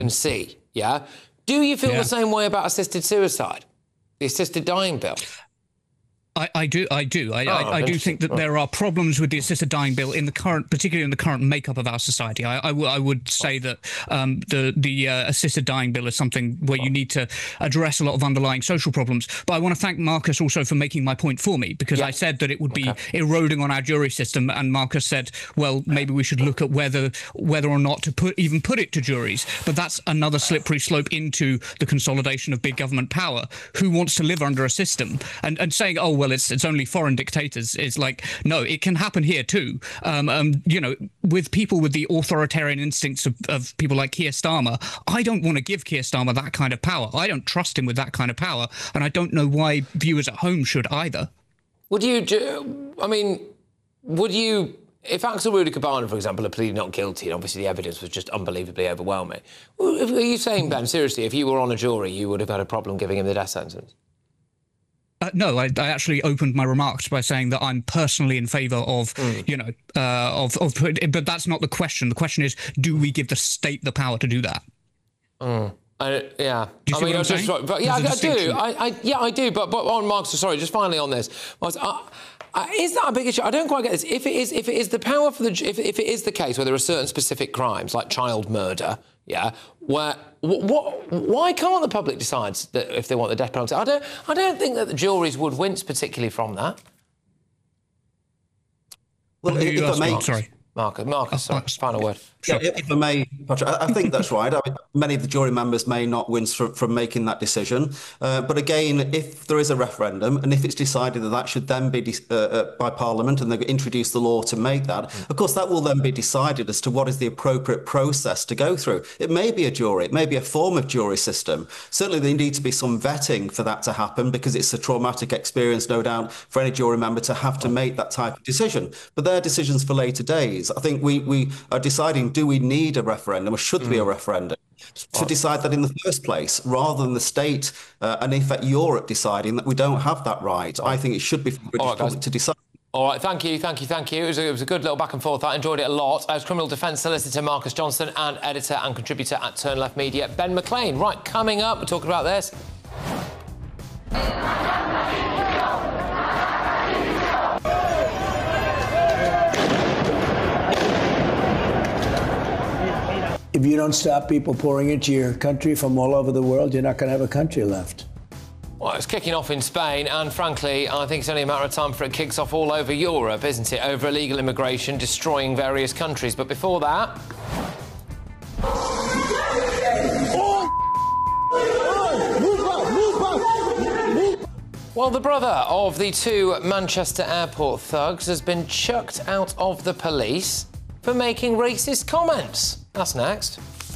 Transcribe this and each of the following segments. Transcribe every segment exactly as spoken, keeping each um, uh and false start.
can see, yeah? Do you feel yeah. the same way about assisted suicide, the assisted dying bill? I, I do, I do, I, oh, I, I do think that there are problems with the assisted dying bill in the current, particularly in the current makeup of our society. I, I, w I would say that um, the the uh, assisted dying bill is something where you need to address a lot of underlying social problems. But I want to thank Marcus also for making my point for me, because yeah. I said that it would be okay. eroding on our jury system, and Marcus said, well, maybe we should look at whether whether or not to put even put it to juries. But that's another slippery slope into the consolidation of big government power. Who wants to live under a system? And and saying, oh, well, it's, it's only foreign dictators. It's like, no, it can happen here too. Um, um, you know, with people with the authoritarian instincts of, of people like Keir Starmer, I don't want to give Keir Starmer that kind of power. I don't trust him with that kind of power, and I don't know why viewers at home should either. Would you, I mean, would you, if Axel Rudy Kobane, for example, had pleaded not guilty, and obviously the evidence was just unbelievably overwhelming, are you saying, Ben, seriously, if you were on a jury, you would have had a problem giving him the death sentence? Uh, no, I, I actually opened my remarks by saying that I'm personally in favour of, mm. you know, uh, of, of, but that's not the question. The question is, do we give the state the power to do that? Mm. I, yeah, do you see I mean, what I'm just, saying? But yeah, I, I do. I, I, yeah, I do. But but on Marcus, sorry, just finally on this, was, uh, uh, is that a big issue? I don't quite get this. If it is, if it is the power for the, if, if it is the case where there are certain specific crimes like child murder, yeah, where what, what why can't the public decide that if they want the death penalty? I don't. I don't think that the juries would wince particularly from that. Well, if, if I may, sorry. Marcus, Marcus, sorry, final word. Sure. Yeah, if I may, Patrick, I, I think that's right. I mean, many of the jury members may not wince from, from making that decision. Uh, but again, if there is a referendum and if it's decided that that should then be uh, uh, by Parliament and they introduce the law to make that, mm. of course, that will then be decided as to what is the appropriate process to go through. It may be a jury. It may be a form of jury system. Certainly, there needs to be some vetting for that to happen, because it's a traumatic experience, no doubt, for any jury member to have to make that type of decision. But they're decisions for later days. I think we, we are deciding, do we need a referendum or should there mm. be a referendum to decide that in the first place, rather than the state uh, and in fact Europe deciding that we don't have that right. I think it should be for the British right, public to decide. All right, thank you, thank you, thank you. It was a, it was a good little back and forth. I enjoyed it a lot. As criminal defence solicitor Marcus Johnson and editor and contributor at Turn Left Media, Ben McLean. Right, coming up, we're talking about this. If you don't stop people pouring into your country from all over the world, you're not going to have a country left. Well, it's kicking off in Spain, and frankly, I think it's only a matter of time for it kicks off all over Europe, isn't it? Over illegal immigration, destroying various countries. But before that... Well, the brother of the two Manchester airport thugs has been chucked out of the police for making racist comments. That's next.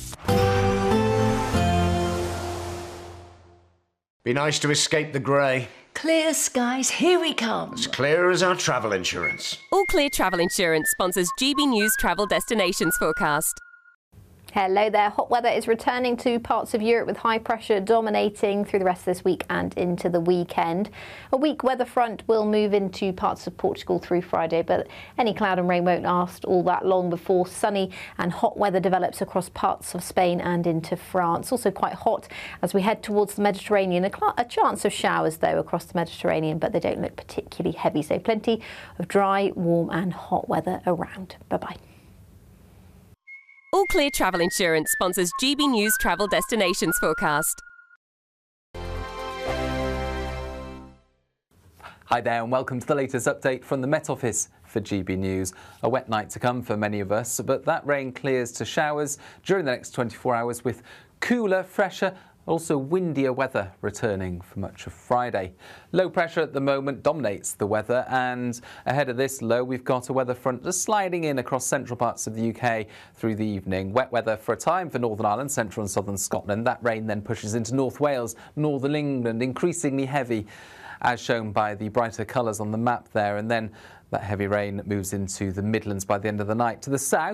Be nice to escape the grey. Clear skies, here we come. As clear as our travel insurance. All Clear Travel Insurance sponsors G B News Travel Destinations Forecast. Hello there. Hot weather is returning to parts of Europe, with high pressure dominating through the rest of this week and into the weekend. A weak weather front will move into parts of Portugal through Friday, but any cloud and rain won't last all that long before sunny and hot weather develops across parts of Spain and into France. Also quite hot as we head towards the Mediterranean. A, a chance of showers, though, across the Mediterranean, but they don't look particularly heavy. So plenty of dry, warm and hot weather around. Bye-bye. All Clear Travel Insurance sponsors G B News Travel Destinations Forecast. Hi there and welcome to the latest update from the Met Office for G B News. A wet night to come for many of us, but that rain clears to showers during the next twenty-four hours, with cooler, fresher, also windier weather returning for much of Friday. Low pressure at the moment dominates the weather, and ahead of this low we've got a weather front just sliding in across central parts of the U K through the evening. Wet weather for a time for Northern Ireland, central and southern Scotland. That rain then pushes into North Wales, northern England, increasingly heavy, as shown by the brighter colours on the map there, and then that heavy rain moves into the Midlands by the end of the night. To the south,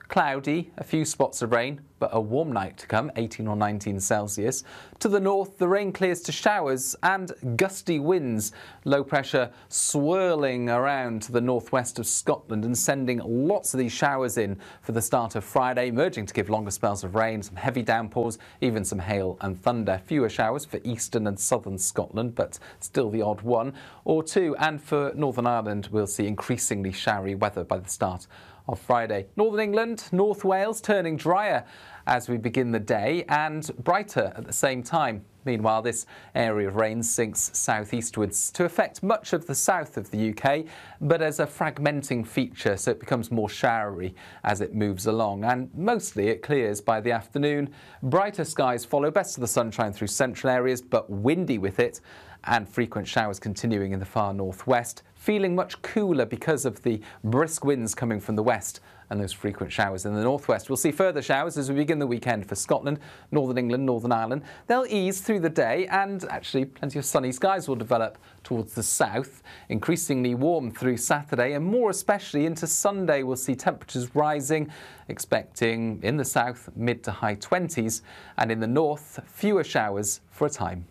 cloudy, a few spots of rain, but a warm night to come, eighteen or nineteen Celsius. To the north, the rain clears to showers and gusty winds. Low pressure swirling around to the northwest of Scotland and sending lots of these showers in for the start of Friday, emerging to give longer spells of rain, some heavy downpours, even some hail and thunder. Fewer showers for eastern and southern Scotland, but still the odd one or two. And for Northern Ireland, we'll see increasingly showery weather by the start of Friday. Northern England, North Wales turning drier as we begin the day and brighter at the same time. Meanwhile, this area of rain sinks southeastwards to affect much of the south of the U K, but as a fragmenting feature, so it becomes more showery as it moves along. And mostly it clears by the afternoon. Brighter skies follow, best of the sunshine through central areas, but windy with it, and frequent showers continuing in the far northwest. Feeling much cooler because of the brisk winds coming from the west and those frequent showers in the northwest. We'll see further showers as we begin the weekend for Scotland, Northern England, Northern Ireland. They'll ease through the day and actually plenty of sunny skies will develop towards the south. Increasingly warm through Saturday and more especially into Sunday. We'll see temperatures rising, expecting in the south mid to high twenties and in the north fewer showers for a time.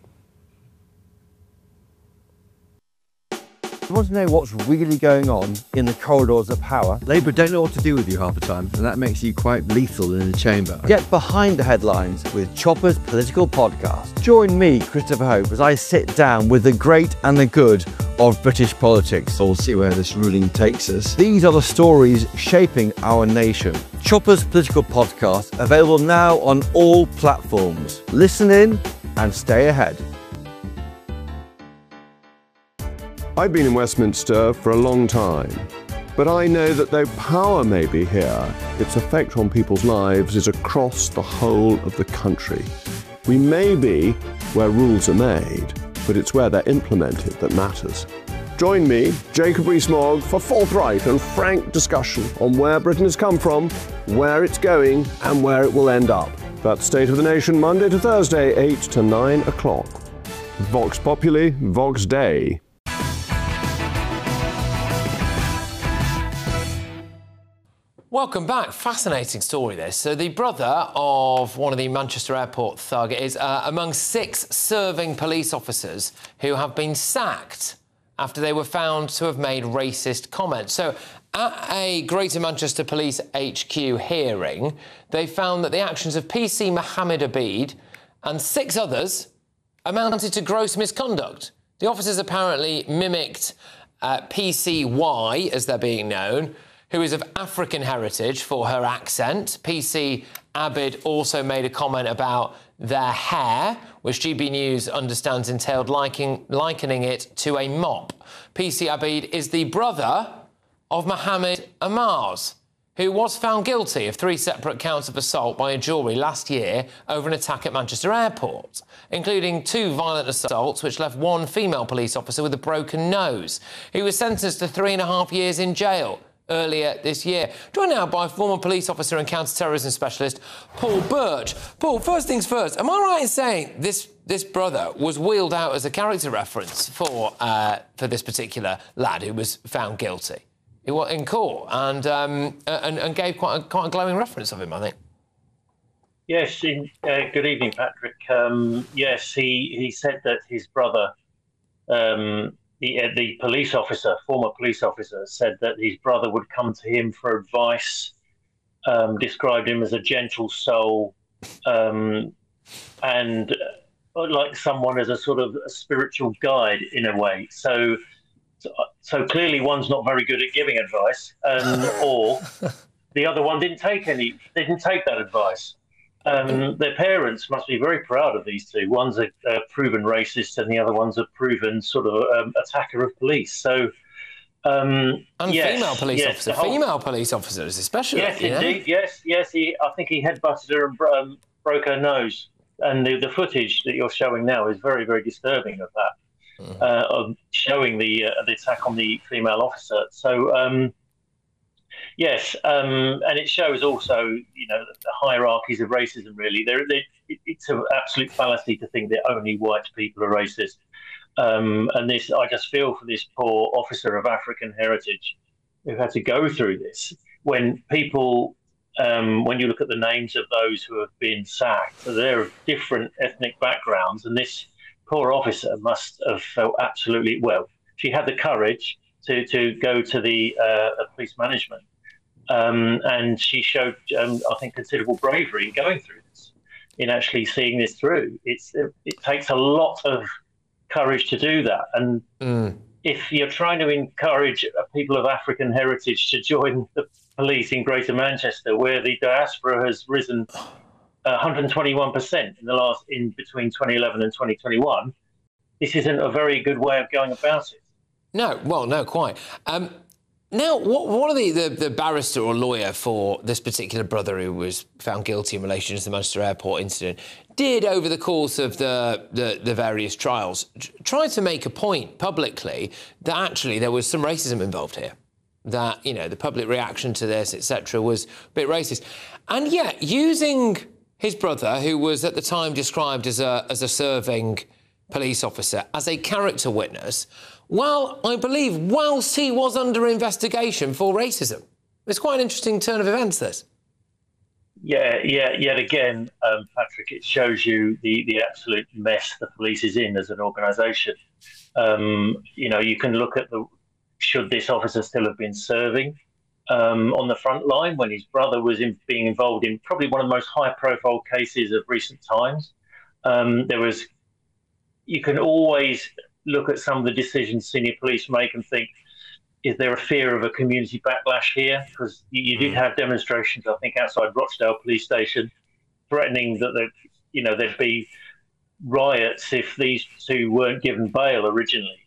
You want to know what's really going on in the corridors of power? Labour don't know what to do with you half the time, and that makes you quite lethal in the chamber. Get behind the headlines with Chopper's Political Podcast. Join me, Christopher Hope, as I sit down with the great and the good of British politics. We'll see where this ruling takes us. These are the stories shaping our nation. Chopper's Political Podcast, available now on all platforms. Listen in and stay ahead. I've been in Westminster for a long time, but I know that though power may be here, its effect on people's lives is across the whole of the country. We may be where rules are made, but it's where they're implemented that matters. Join me, Jacob Rees-Mogg, for forthright and frank discussion on where Britain has come from, where it's going, and where it will end up. That's State of the Nation, Monday to Thursday, eight to nine o'clock. Vox Populi, Vox Dei. Welcome back. Fascinating story, this. So the brother of one of the Manchester Airport thug is uh, among six serving police officers who have been sacked after they were found to have made racist comments. So at a Greater Manchester Police H Q hearing, they found that the actions of P C Mohammed Abid and six others amounted to gross misconduct. The officers apparently mimicked uh, P C Y, as they're being known, who is of African heritage for her accent. P C Abid also made a comment about their hair, which G B News understands entailed liking, likening it to a mop. P C Abid is the brother of Mohammed Amars, who was found guilty of three separate counts of assault by a jury last year over an attack at Manchester Airport, including two violent assaults which left one female police officer with a broken nose. He was sentenced to three and a half years in jail earlier this year. Joined now by former police officer and counter-terrorism specialist Paul Birch. Paul, first things first, am I right in saying this this brother was wheeled out as a character reference for uh, for this particular lad who was found guilty in court and um, and, and gave quite a, quite a glowing reference of him, I think? Yes, in, uh, good evening, Patrick. Um, yes, he, he said that his brother... Um, The, uh, the police officer, former police officer, said that his brother would come to him for advice, um, described him as a gentle soul, um, and uh, like someone as a sort of a spiritual guide in a way. So, so, so clearly one's not very good at giving advice, um, or the other one didn't take any, didn't take that advice. Um, their parents must be very proud of these two. One's a, a proven racist and the other one's a proven sort of um, attacker of police. So, um, and yes, female police yes, officers, whole... female police officers especially. Yes, you know? indeed. Yes, yes. He, I think he headbutted her and um, broke her nose. And the, the footage that you're showing now is very, very disturbing of that, mm. uh, of showing the uh, the attack on the female officer. So. Um, Yes, um, and it shows also, you know, the hierarchies of racism, really. They're, they're, it's an absolute fallacy to think that only white people are racist. Um, and this, I just feel for this poor officer of African heritage who had to go through this when people um, when you look at the names of those who have been sacked, they're of different ethnic backgrounds, and this poor officer must have felt absolutely, well, she had the courage to, to go to the uh, police management, um, and she showed, um, I think, considerable bravery in going through this, in actually seeing this through. It's, it, it takes a lot of courage to do that, and mm. if you're trying to encourage people of African heritage to join the police in Greater Manchester, where the diaspora has risen one hundred twenty-one percent in the last in between twenty eleven and twenty twenty-one, this isn't a very good way of going about it. No, well, no, quite. Um, now, what, what are the, the, the barrister or lawyer for this particular brother who was found guilty in relation to the Manchester Airport incident did over the course of the, the, the various trials try to make a point publicly that actually there was some racism involved here, that, you know, the public reaction to this, et cetera, was a bit racist. And yet, using his brother, who was at the time described as a, as a serving police officer, as a character witness, well, I believe, whilst he was under investigation for racism. It's quite an interesting turn of events, this. Yeah, yeah, yet again, um, Patrick, it shows you the, the absolute mess the police is in as an organisation. Um, you know, you can look at the, should this officer still have been serving um, on the front line when his brother was in, being involved in probably one of the most high-profile cases of recent times. Um, there was, you can always look at some of the decisions senior police make and think, is there a fear of a community backlash here? Because you, you mm. did have demonstrations, I think, outside Rochdale Police Station, threatening that there, you know, there'd be riots if these two weren't given bail originally.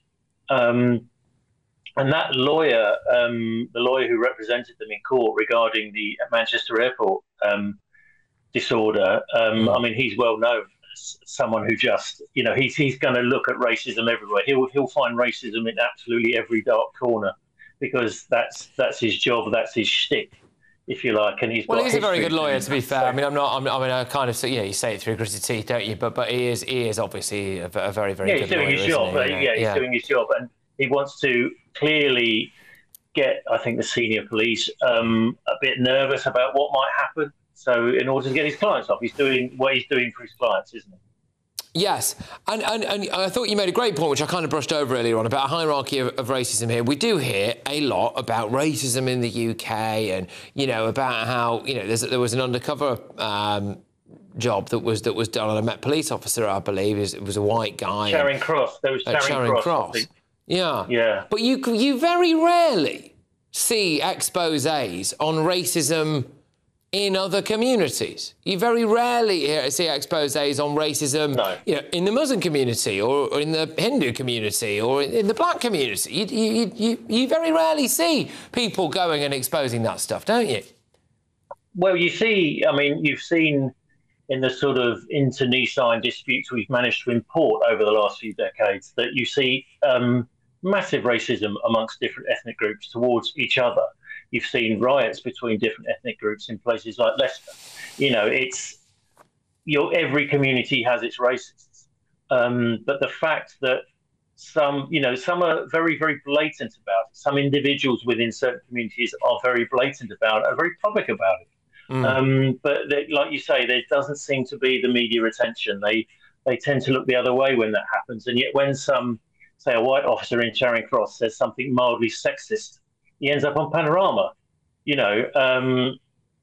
Um, and that lawyer, um, the lawyer who represented them in court regarding the Manchester Airport um, disorder, um, mm. I mean, he's well known. Someone who just, you know, he's he's going to look at racism everywhere. He'll he'll find racism in absolutely every dark corner, because that's that's his job, that's his shtick, if you like. And he's well, got he's a very good lawyer, to be fair. So, I mean, I'm not. I'm, I mean, I kind of, you know, you say it through gritted teeth, don't you? But but he is he is obviously a, a very very yeah, good he's doing lawyer, his job. isn't he? Yeah, he's yeah. doing his job, and he wants to clearly get, I think, the senior police um, a bit nervous about what might happen. So in order to get his clients off, he's doing what he's doing for his clients, isn't he? Yes, and, and, and I thought you made a great point, which I kind of brushed over earlier on, about a hierarchy of, of racism here. We do hear a lot about racism in the U K, and, you know, about how, you know, there's, there was an undercover um, job that was that was done on a Met police officer, I believe. It was, it was a white guy. Charing and, Cross. There was Charing, uh, Charing Cross. Cross. Yeah. Yeah. But you you very rarely see exposés on racism in other communities. You very rarely hear, see exposés on racism no. you know, in the Muslim community, or, or in the Hindu community, or in, in the black community. You, you, you, you very rarely see people going and exposing that stuff, don't you? Well, you see, I mean, you've seen in the sort of internecine disputes we've managed to import over the last few decades that you see um, massive racism amongst different ethnic groups towards each other. You've seen riots between different ethnic groups in places like Leicester. You know, it's your every community has its racists, um, but the fact that some, you know, some are very, very blatant about it. Some individuals within certain communities are very blatant about it, are very public about it. Mm. Um, but they, like you say, there doesn't seem to be the media attention. They they tend to look the other way when that happens. And yet, when some, say, a white officer in Charing Cross says something mildly sexist, he ends up on Panorama. You know, um,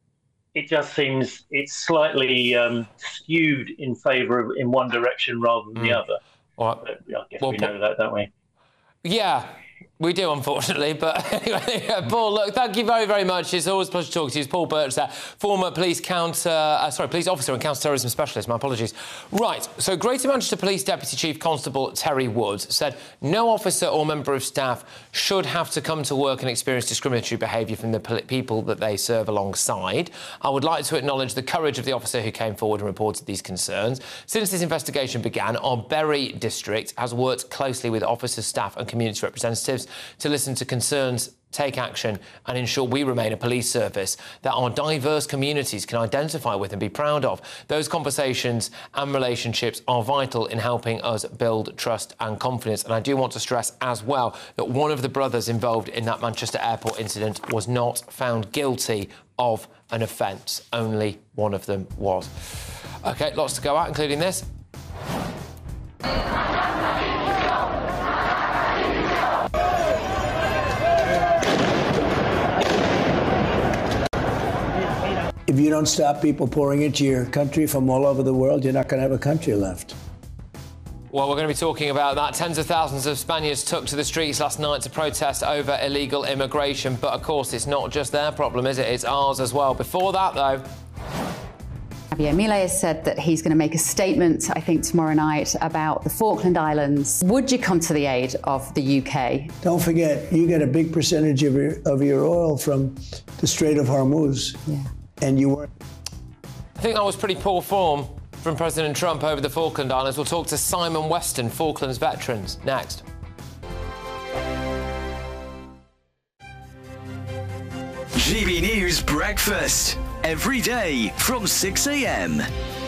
it just seems it's slightly um, skewed in favour of in one direction rather than mm. the other. Well, but I guess well, we know that, don't we? Yeah, we do, unfortunately. But anyway, Paul, look, thank you very, very much. It's always a pleasure to talk to you. It's Paul Birch, there, former police counter, uh, sorry, police officer and counter-terrorism specialist. My apologies. Right, so Greater Manchester Police Deputy Chief Constable Terry Woods said no officer or member of staff should have to come to work and experience discriminatory behaviour from the people that they serve alongside. I would like to acknowledge the courage of the officer who came forward and reported these concerns. Since this investigation began, our Bury district has worked closely with officers, staff and community representatives is to listen to concerns, take action and ensure we remain a police service that our diverse communities can identify with and be proud of. Those conversations and relationships are vital in helping us build trust and confidence. And I do want to stress as well that one of the brothers involved in that Manchester airport incident was not found guilty of an offence. Only one of them was. OK, lots to go out, including this. If you don't stop people pouring into your country from all over the world, you're not going to have a country left. Well, we're going to be talking about that. Tens of thousands of Spaniards took to the streets last night to protest over illegal immigration. But, of course, it's not just their problem, is it? It's ours as well. Before that, though... Javier Milei has said that he's going to make a statement, I think, tomorrow night about the Falkland Islands. Would you come to the aid of the U K? Don't forget, you get a big percentage of your, of your oil from the Strait of Hormuz. Yeah. And you weren't... I think that was pretty poor form from President Trump over the Falkland Islands. We'll talk to Simon Weston, Falklands veterans, next. G B News Breakfast, every day from six a m.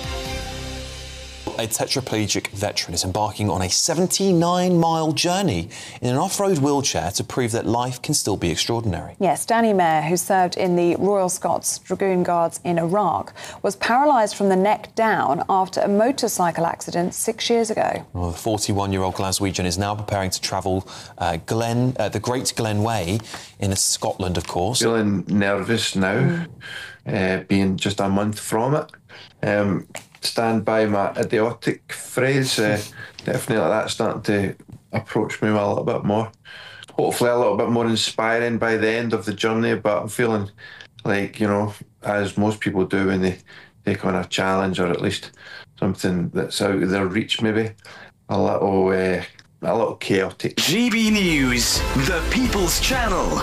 A tetraplegic veteran is embarking on a seventy-nine mile journey in an off-road wheelchair to prove that life can still be extraordinary. Yes, Danny Mayer, who served in the Royal Scots Dragoon Guards in Iraq, was paralysed from the neck down after a motorcycle accident six years ago. Well, the forty-one-year-old Glaswegian is now preparing to travel uh, Glen, uh, the Great Glen Way in Scotland, of course. Feeling nervous now, mm. uh, being just a month from it. Um, stand by my idiotic phrase. Uh, definitely like that starting to approach me a little bit more. Hopefully a little bit more inspiring by the end of the journey, but I'm feeling like, you know, as most people do when they take on a challenge or at least something that's out of their reach, maybe a little, uh, a little chaotic. G B News, the People's Channel.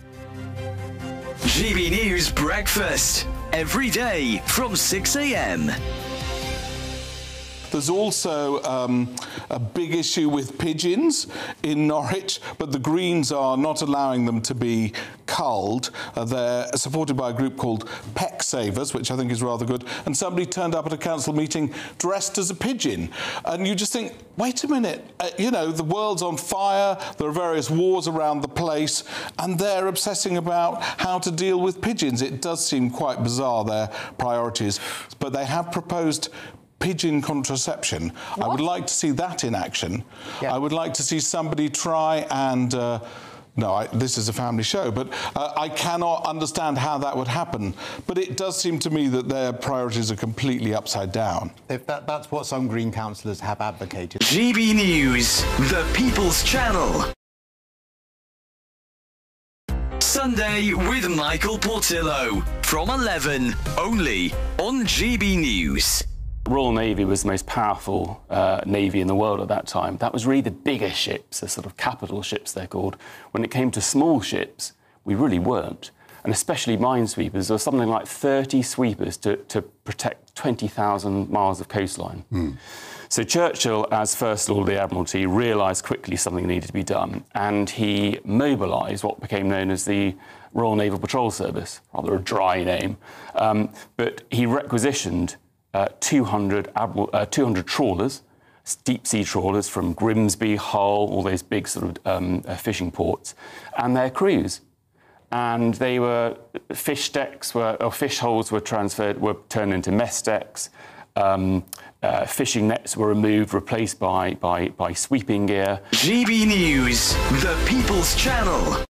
G B News Breakfast, every day from six a m. There's also um, a big issue with pigeons in Norwich, but the Greens are not allowing them to be culled. Uh, they're supported by a group called Peck Savers, which I think is rather good. And somebody turned up at a council meeting dressed as a pigeon. And you just think, wait a minute, uh, you know, the world's on fire, there are various wars around the place, and they're obsessing about how to deal with pigeons. It does seem quite bizarre, their priorities. But they have proposed pigeon contraception. What? I would like to see that in action. Yeah. I would like to see somebody try and... Uh, no, I, this is a family show, but uh, I cannot understand how that would happen. But it does seem to me that their priorities are completely upside down. If that, that's what some Green councillors have advocated. G B News, the People's Channel. Sunday with Michael Portillo from eleven, only on G B News. Royal Navy was the most powerful uh, navy in the world at that time. That was really the bigger ships, the sort of capital ships they're called. When it came to small ships, we really weren't. And especially minesweepers, there was something like thirty sweepers to, to protect twenty thousand miles of coastline. Mm. So Churchill, as First Lord of the Admiralty, realised quickly something needed to be done, and he mobilised what became known as the Royal Naval Patrol Service, rather a dry name. Um, but he requisitioned Uh, two hundred, uh, two hundred trawlers, deep-sea trawlers from Grimsby, Hull, all those big sort of um, uh, fishing ports, and their crews. And they were, fish decks were, or fish holes were transferred, were turned into mess decks. Um, uh, fishing nets were removed, replaced by, by, by sweeping gear. G B News, the People's Channel.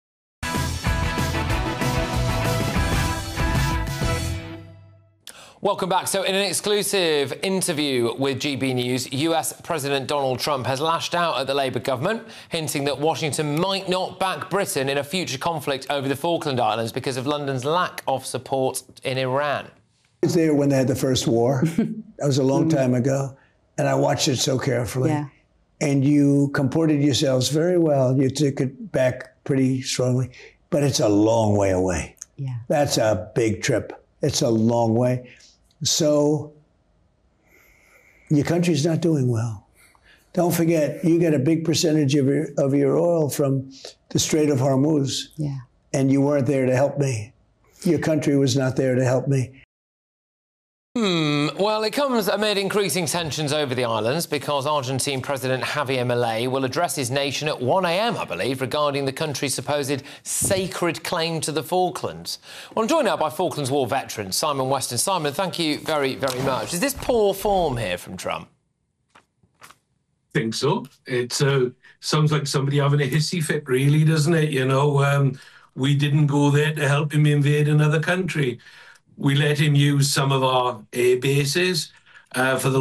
Welcome back. So in an exclusive interview with G B News, U S President Donald Trump has lashed out at the Labour government, hinting that Washington might not back Britain in a future conflict over the Falkland Islands because of London's lack of support in Iran. I was there when they had the first war. That was a long time ago. And I watched it so carefully. Yeah. And you comported yourselves very well. You took it back pretty strongly. But it's a long way away. Yeah. That's a big trip. It's a long way. So your country's not doing well. Don't forget, you get a big percentage of your, of your oil from the Strait of Hormuz. Yeah. And you weren't there to help me. Your country was not there to help me. Hmm. Well, it comes amid increasing tensions over the islands because Argentine President Javier Milei will address his nation at one a m, I believe, regarding the country's supposed sacred claim to the Falklands. Well, I'm joined now by Falklands War veteran Simon Weston. Simon, thank you very, very much. Is this poor form here from Trump? I think so. It uh, sounds like somebody having a hissy fit, really, doesn't it? You know, um, we didn't go there to help him invade another country. We let him use some of our air bases uh, for the